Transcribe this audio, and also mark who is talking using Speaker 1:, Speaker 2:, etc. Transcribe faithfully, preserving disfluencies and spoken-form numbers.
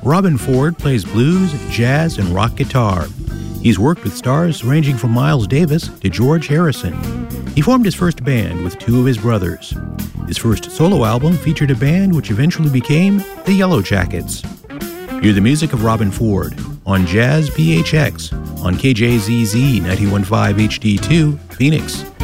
Speaker 1: Robben Ford plays blues, jazz, and rock guitar. He's worked with stars ranging from Miles Davis to George Harrison. He formed his first band with two of his brothers. His first solo album featured a band which eventually became the Yellow Jackets. Hear the music of Robben Ford on Jazz P H X on K J Z Z ninety-one point five H D two, Phoenix.